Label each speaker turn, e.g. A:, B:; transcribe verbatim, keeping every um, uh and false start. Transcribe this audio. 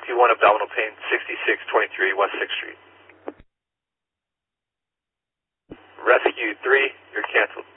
A: P one abdominal pain, sixty-six twenty-three West sixth Street. Rescue three, you're canceled.